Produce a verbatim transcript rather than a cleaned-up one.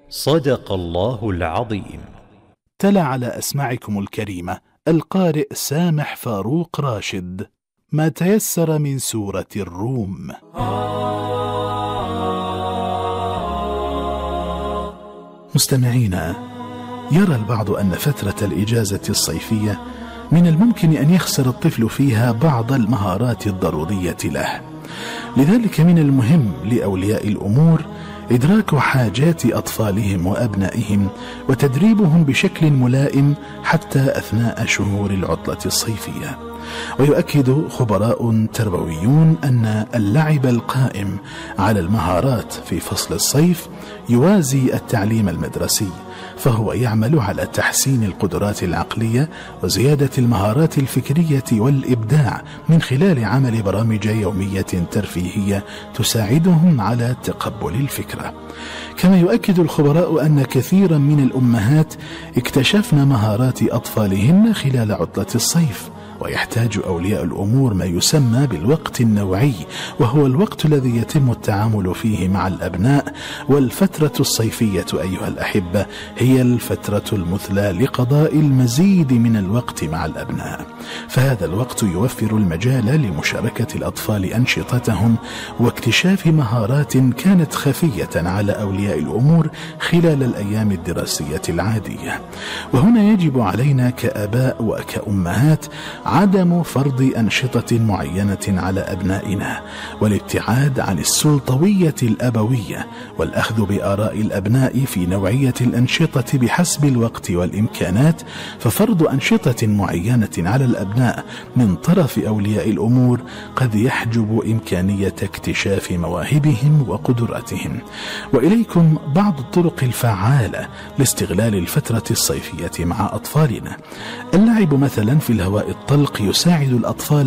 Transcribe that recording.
صدق الله العظيم. تلا على أسماعكم الكريمة القارئ سامح فاروق راشد ما تيسر من سورة الروم. مستمعينا، يرى البعض أن فترة الإجازة الصيفية من الممكن أن يخسر الطفل فيها بعض المهارات الضرورية له، لذلك من المهم لأولياء الأمور إدراك حاجات أطفالهم وأبنائهم وتدريبهم بشكل ملائم حتى أثناء شهور العطلة الصيفية. ويؤكد خبراء تربويون أن اللعب القائم على المهارات في فصل الصيف يوازي التعليم المدرسي، فهو يعمل على تحسين القدرات العقلية وزيادة المهارات الفكرية والإبداع من خلال عمل برامج يومية ترفيهية تساعدهم على تقبل الفكرة. كما يؤكد الخبراء أن كثيرا من الأمهات اكتشفن مهارات أطفالهن خلال عطلة الصيف، ويحتاج أولياء الأمور ما يسمى بالوقت النوعي، وهو الوقت الذي يتم التعامل فيه مع الأبناء. والفترة الصيفية أيها الأحبة هي الفترة المثلى لقضاء المزيد من الوقت مع الأبناء، فهذا الوقت يوفر المجال لمشاركة الأطفال أنشطتهم واكتشاف مهارات كانت خفية على أولياء الأمور خلال الأيام الدراسية العادية. وهنا يجب علينا كآباء وكأمهات عدم فرض أنشطة معينة على أبنائنا، والابتعاد عن السلطوية الأبوية، والأخذ بآراء الأبناء في نوعية الأنشطة بحسب الوقت والإمكانات. ففرض أنشطة معينة على الأبناء من طرف أولياء الأمور قد يحجب إمكانية اكتشاف مواهبهم وقدراتهم. وإليكم بعض الطرق الفعالة لاستغلال الفترة الصيفية مع أطفالنا. اللعب مثلا في الهواء الطلق يساعد الأطفال